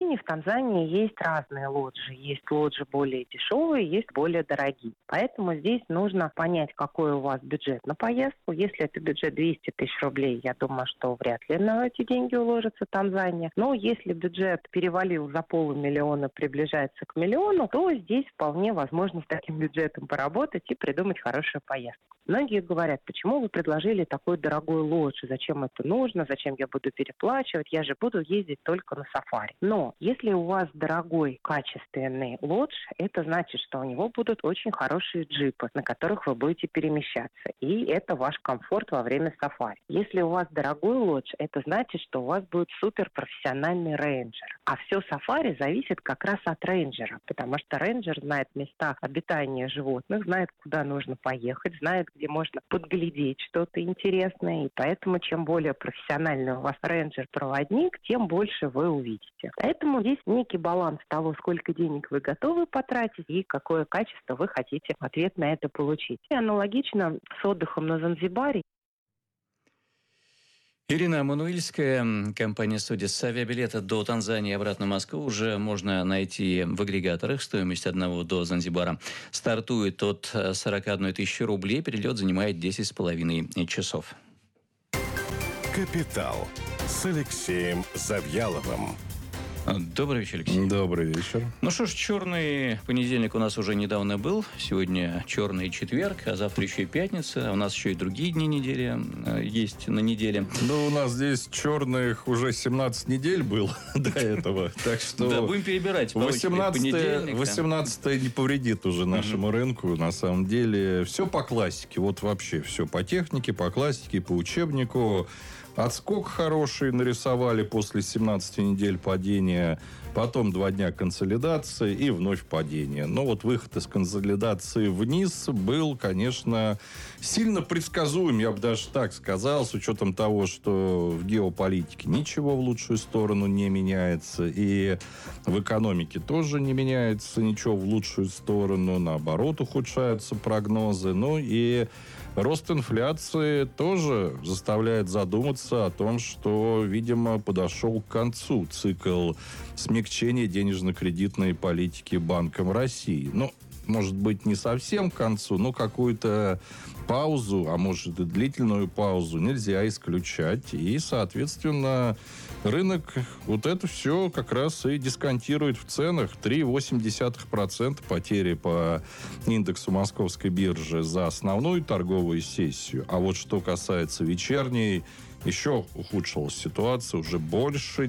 В Танзании есть разные лоджии. Есть лоджии более дешевые, есть более дорогие. Поэтому здесь нужно понять, какой у вас бюджет на поездку. Если это бюджет 200 тысяч рублей, я думаю, что вряд ли на эти деньги уложится Танзания. Но если бюджет перевалил за 500 000, приближается к 1 000 000, то здесь вполне возможно с таким бюджетом поработать и придумать хорошую поездку. Многие говорят, почему вы предложили такой дорогой лодж, зачем это нужно, зачем я буду переплачивать, я же буду ездить только на сафари. Но если у вас дорогой, качественный лодж, это значит, что у него будут очень хорошие джипы, на которых вы будете перемещаться. И это ваш комфорт во время сафари. Если у вас дорогой лодж, это значит, что у вас будет суперпрофессиональный рейнджер. А все сафари зависит как раз от рейнджера, потому что рейнджер знает места обитания животных, знает, куда нужно поехать, знает, где можно подглядеть что-то интересное. И поэтому, чем более профессиональный у вас рейнджер-проводник, тем больше вы увидите. Поэтому здесь некий баланс того, сколько денег вы готовы потратить и какое качество вы хотите в ответ на это получить. И аналогично с отдыхом на Занзибаре. Ирина Мануильская, компания «Судис». Авиабилеты до Танзании и обратно в Москву уже можно найти в агрегаторах. Стоимость одного до Занзибара стартует от 41 тысячи рублей. Перелет занимает 10,5 часов. «Капитал» с Алексеем Завьяловым. Добрый вечер, Алексей. Добрый вечер. Ну что ж, черный понедельник у нас уже недавно был. Сегодня черный четверг, а завтра еще и пятница. У нас еще и другие дни недели есть на неделе. Ну, у нас здесь черных уже 17 недель было до этого. Так что да, будем перебирать. 18-е не повредит уже нашему рынку. На самом деле, все по классике. Вот вообще все по технике, по классике, по учебнику. Отскок хороший нарисовали после 17 недель падения. Потом 2 дня консолидации и вновь падение. Но вот выход из консолидации вниз был, конечно, сильно предсказуем, я бы даже так сказал, с учетом того, что в геополитике ничего в лучшую сторону не меняется, и в экономике тоже не меняется ничего в лучшую сторону, наоборот, ухудшаются прогнозы. Ну и рост инфляции тоже заставляет задуматься о том, что, видимо, подошел к концу цикл смягчения денежно-кредитной политики Банком России. Ну, может быть, не совсем к концу, но какую-то паузу, а может и длительную паузу нельзя исключать. И, соответственно, рынок вот это все как раз и дисконтирует в ценах. 3,8% потери по индексу Московской биржи за основную торговую сессию. А вот что касается вечерней, еще ухудшилась ситуация. Уже больше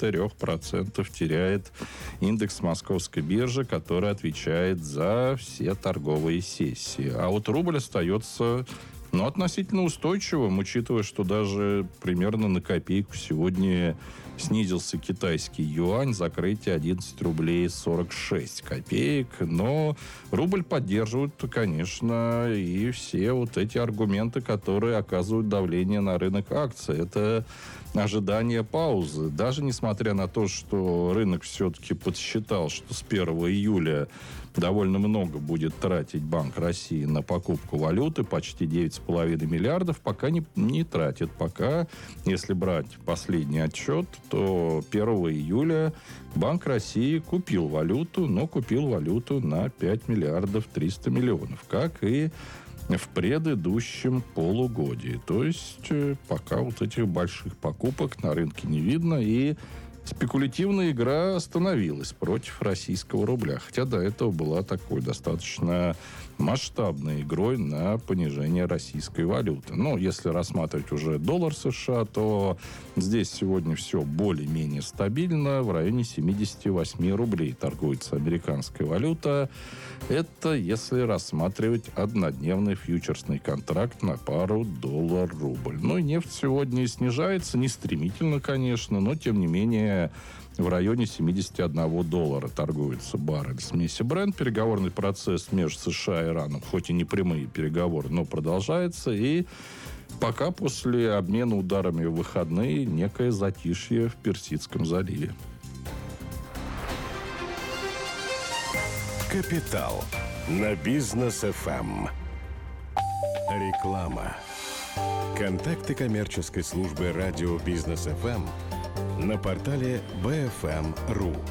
4% теряет индекс Московской биржи, который отвечает за все торговые сессии. А вот рубль остается относительно устойчивым, учитывая, что даже примерно на копейку сегодня снизился китайский юань, закрытие 11 рублей 46 копеек. Но рубль поддерживает, конечно, и все вот эти аргументы, которые оказывают давление на рынок акций. Это ожидание паузы. Даже несмотря на то, что рынок все-таки подсчитал, что с 1 июля довольно много будет тратить Банк России на покупку валюты, почти 9,5 миллиардов, пока не тратит. Пока, если брать последний отчет, то 1 июля Банк России купил валюту, но купил валюту на 5 миллиардов 300 миллионов, как и в предыдущем полугодии. То есть пока вот этих больших покупок на рынке не видно, и спекулятивная игра остановилась против российского рубля. Хотя до этого была такой достаточно масштабной игрой на понижение российской валюты. Но если рассматривать уже доллар США, то здесь сегодня все более-менее стабильно. В районе 78 рублей торгуется американская валюта. Это если рассматривать однодневный фьючерсный контракт на пару доллар-рубль. Ну и нефть сегодня снижается, не стремительно, конечно, но тем не менее в районе 71 доллара торгуется баррель смеси Brent. Переговорный процесс между США и Ираном, хоть и не прямые переговоры, но продолжается. И пока после обмена ударами в выходные некое затишье в Персидском заливе. «Капитал» на Бизнес-ФМ. Реклама. Контакты коммерческой службы радио Бизнес-ФМ на портале bfm.ru.